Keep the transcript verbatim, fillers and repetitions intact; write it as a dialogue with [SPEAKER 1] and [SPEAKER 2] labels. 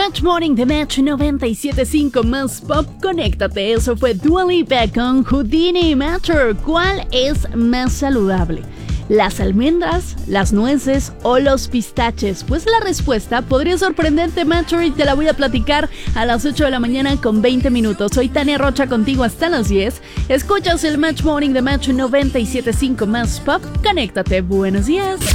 [SPEAKER 1] Match Morning de Match noventa y siete punto cinco más Pop, conéctate. Eso fue Dua Lipa con Houdini Matter. ¿Cuál es más saludable? ¿Las almendras, las nueces o los pistaches? Pues la respuesta podría sorprenderte, Matcher, y te la voy a platicar a las ocho de la mañana con veinte minutos. Soy Tania Rocha contigo hasta las diez. Escuchas el Match Morning de Match noventa y siete punto cinco más Pop. Conéctate. Buenos días.